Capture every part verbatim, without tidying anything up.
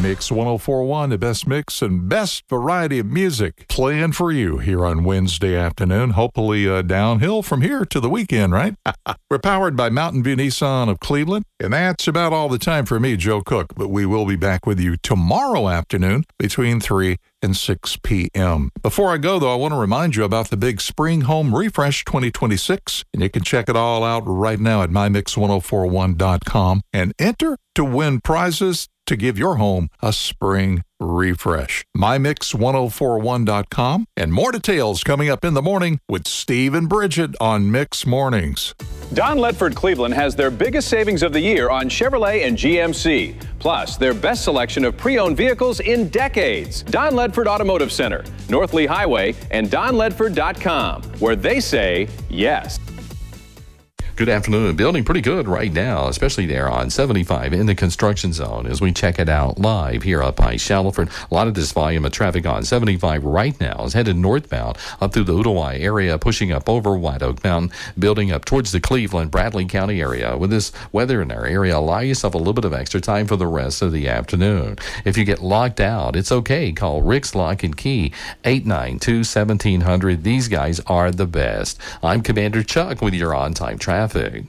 Mix one oh four point one, the best mix and best variety of music playing for you here on Wednesday afternoon. Hopefully uh, downhill from here to the weekend, right? We're powered by Mountain View Nissan of Cleveland. And that's about all the time for me, Joe Cook. But we will be back with you tomorrow afternoon between three and six p.m. Before I go, though, I want to remind you about the big Spring Home Refresh twenty twenty-six. And you can check it all out right now at my mix one oh four one dot com and enter to win prizes to give your home a spring refresh. my mix one oh four one dot com. And more details coming up in the morning with Steve and Bridget on Mix Mornings. Don Ledford Cleveland has their biggest savings of the year on Chevrolet and G M C. Plus, their best selection of pre-owned vehicles in decades. Don Ledford Automotive Center, North Lee Highway, and don ledford dot com, where they say yes. Good afternoon. Building pretty good right now, especially there on seventy-five in the construction zone as we check it out live here up by Shallowford. A lot of this volume of traffic on seventy-five right now is headed northbound up through the Ooltewah area, pushing up over White Oak Mountain, building up towards the Cleveland, Bradley County area. With this weather in our area, allow yourself a little bit of extra time for the rest of the afternoon. If you get locked out, it's okay. Call Rick's Lock and Key, eight nine two, seventeen hundred. These guys are the best. I'm Commander Chuck with your on-time traffic.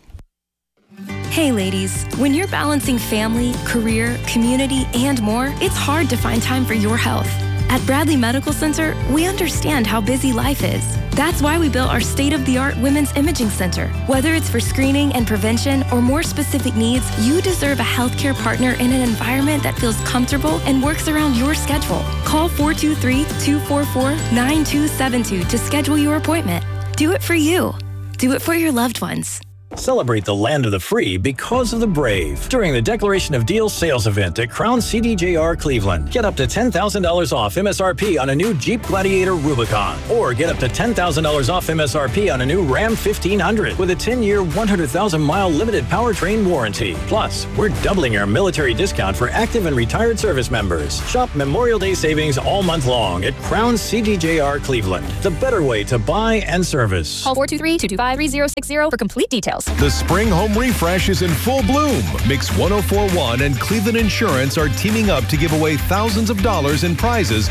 Hey ladies, when you're balancing family, career, community, and more, it's hard to find time for your health. At Bradley Medical Center, we understand how busy life is. That's why we built our state-of-the-art Women's Imaging Center. Whether it's for screening and prevention or more specific needs, you deserve a healthcare partner in an environment that feels comfortable and works around your schedule. Call four two three, two four four, nine two seven two to schedule your appointment. Do it for you. Do it for your loved ones. Celebrate the land of the free because of the brave during the Declaration of Deals sales event at Crown C D J R Cleveland. Get up to ten thousand dollars off M S R P on a new Jeep Gladiator Rubicon, or get up to ten thousand dollars off M S R P on a new Ram fifteen hundred with a ten-year, one hundred thousand mile limited powertrain warranty. Plus, we're doubling our military discount for active and retired service members. Shop Memorial Day savings all month long at Crown C D J R Cleveland, the better way to buy and service. Call four two three, two two five, three zero six zero for complete details. The Spring Home Refresh is in full bloom. Mix one oh four point one and Cleveland Insurance are teaming up to give away thousands of dollars in prizes